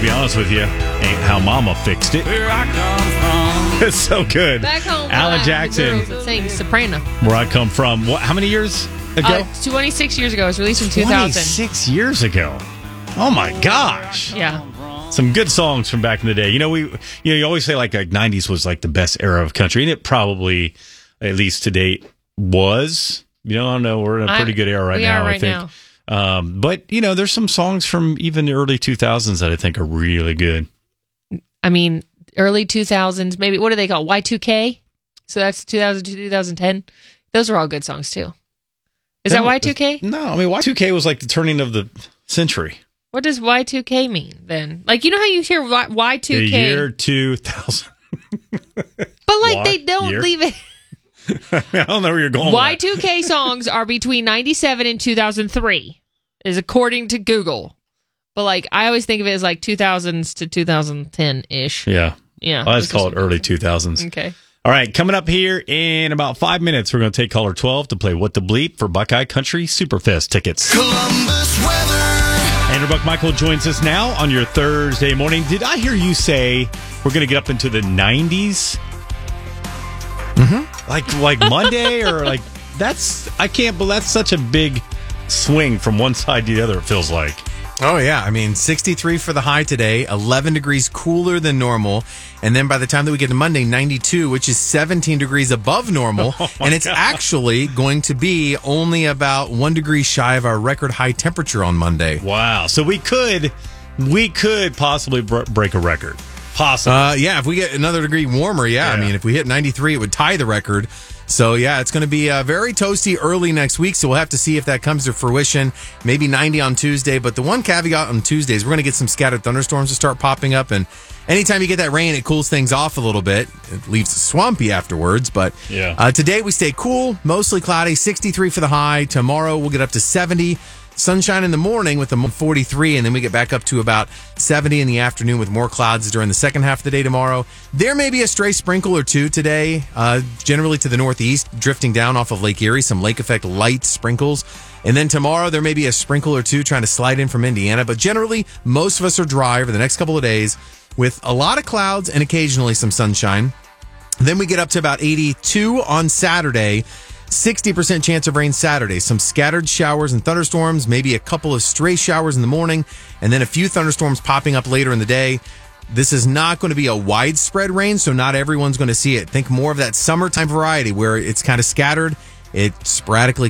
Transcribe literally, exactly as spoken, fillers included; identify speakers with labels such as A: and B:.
A: be honest with you, ain't how Mama fixed it.
B: Where I come from.
A: It's so good.
C: Back home,
A: Alan
C: I-
A: Jackson.
C: the girls that sing soprano.
A: Where I come from. What? How many years ago?
C: Uh, twenty-six years ago. It was released in two thousand.
A: twenty-six years ago. Oh my gosh.
C: Yeah.
A: Some good songs from back in the day. You know, we you know, you always say like like nineties was like the best era of country, and it probably, at least to date, was. You know, I don't know, we're in a pretty
C: I-
A: good era right
C: we
A: now,
C: are right
A: I think. Um, but you know, there's some songs from even the early two thousands that I think are really good.
C: I mean, early two thousands, maybe. What do they call it? Y two K? So that's two thousand to twenty ten. Those are all good songs, too. Is that Y two K?
A: No, I mean, Y two K was like the turning of the century.
C: What does Y two K mean, then? Like, you know how you hear Y- Y2K?
A: The year two thousand.
C: But, like,
A: What
C: they don't
A: year?
C: leave it.
A: I don't know where you're going with
C: Y
A: that.
C: two K songs are between ninety-seven and two thousand three, is according to Google. But, like, I always think of it as, like, two thousands to two thousand ten-ish.
A: Yeah.
C: Yeah.
A: I just call it early two thousands.
C: Okay.
A: All right, coming up here in about five minutes, we're going to take caller twelve to play What the Bleep for Buckeye Country Superfest tickets.
D: Columbus weather.
A: Andrew Buckmichael joins us now on your Thursday morning. Did I hear you say we're going to get up into the nineties? Mm-hmm. Like like Monday or like that's I can't believe that's such a big swing from one side to the other. It feels like.
E: Oh, yeah. I mean, sixty-three for the high today, eleven degrees cooler than normal. And then by the time that we get to Monday, ninety-two, which is seventeen degrees above normal.
A: Oh
E: and it's
A: God.
E: actually going to be only about one degree shy of our record high temperature on Monday.
A: Wow. So we could we could possibly br- break a record. Possibly.
E: Uh, yeah, if we get another degree warmer, yeah, I
A: Yeah.
E: mean, if we hit ninety-three, it would tie the record. So, yeah, it's going to be uh, very toasty early next week, so we'll have to see if that comes to fruition. Maybe ninety on Tuesday, but the one caveat on Tuesdays, we're going to get some scattered thunderstorms to start popping up, and anytime you get that rain, it cools things off a little bit. It leaves it swampy afterwards, but
A: Yeah.
E: uh, today we stay cool, mostly cloudy, sixty-three for the high. Tomorrow we'll get up to seventy. Sunshine in the morning with the forty-three, and then we get back up to about seventy in the afternoon with more clouds during the second half of the day tomorrow. There may be a stray sprinkle or two today, uh, generally to the northeast, drifting down off of Lake Erie, some lake effect light sprinkles. And then tomorrow there may be a sprinkle or two trying to slide in from Indiana, but generally most of us are dry over the next couple of days with a lot of clouds and occasionally some sunshine. Then we get up to about eighty-two on Saturday. sixty percent chance of rain Saturday. Some scattered showers and thunderstorms, maybe a couple of stray showers in the morning, and then a few thunderstorms popping up later in the day. This is not going to be a widespread rain, so not everyone's going to see it. Think more of that summertime variety where it's kind of scattered. It sporadically